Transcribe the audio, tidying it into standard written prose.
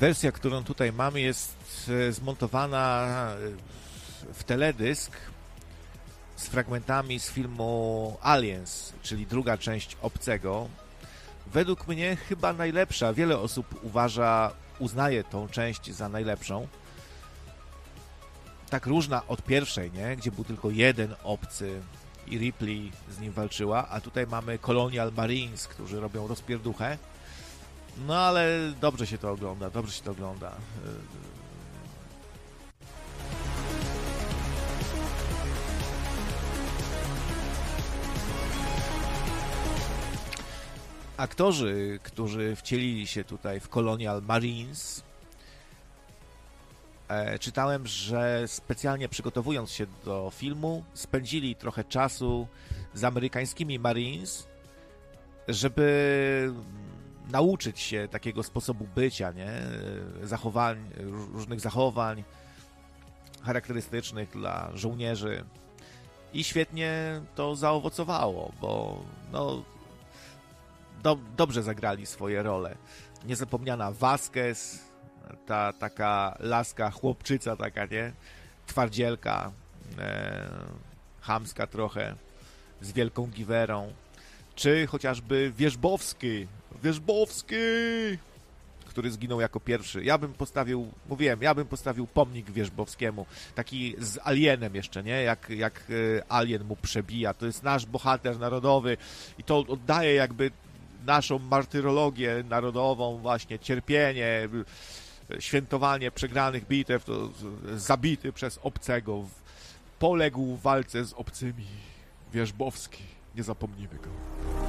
Wersja, którą tutaj mamy, jest zmontowana w teledysk z fragmentami z filmu Aliens, czyli druga część Obcego. Według mnie chyba najlepsza. Wiele osób uznaje tą część za najlepszą. Tak różna od pierwszej, nie? Gdzie był tylko jeden obcy i Ripley z nim walczyła, a tutaj mamy Colonial Marines, którzy robią rozpierduchę. No ale dobrze się to ogląda. Aktorzy, którzy wcielili się tutaj w Colonial Marines, czytałem, że specjalnie przygotowując się do filmu, spędzili trochę czasu z amerykańskimi Marines, żeby nauczyć się takiego sposobu bycia, nie? Różnych zachowań charakterystycznych dla żołnierzy. I świetnie to zaowocowało, bo no, dobrze zagrali swoje role. Niezapomniana Vasquez, ta taka laska, chłopczyca taka, nie? Twardzielka, chamska trochę, z wielką giwerą. Czy chociażby Wierzbowski, który zginął jako pierwszy. Ja bym postawił pomnik Wierzbowskiemu, taki z Alienem jeszcze, nie? Jak Alien mu przebija. To jest nasz bohater narodowy i to oddaje jakby naszą martyrologię narodową, właśnie cierpienie, świętowanie przegranych bitew, to zabity przez obcego, poległ w walce z obcymi. Wierzbowski, nie zapomnimy go.